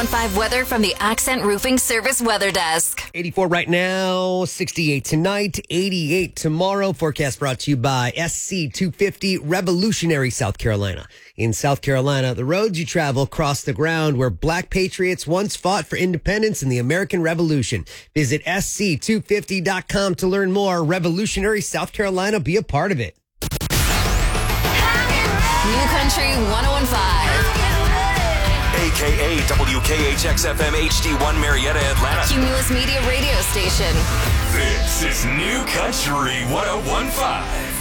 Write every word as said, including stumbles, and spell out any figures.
one five weather from the Accent Roofing Service Weather Desk. eighty-four right now, sixty-eight tonight, eighty-eight tomorrow. Forecast brought to you by S C two fifty Revolutionary, South Carolina. In South Carolina, the roads you travel cross the ground where black patriots once fought for independence in the American Revolution. Visit S C two fifty dot com to learn more. Revolutionary, South Carolina, be a part of it. New Country one oh one point five. A K A W K H X F M H D one Marietta, Atlanta. Cumulus Media Radio Station. This is New Country one oh one point five.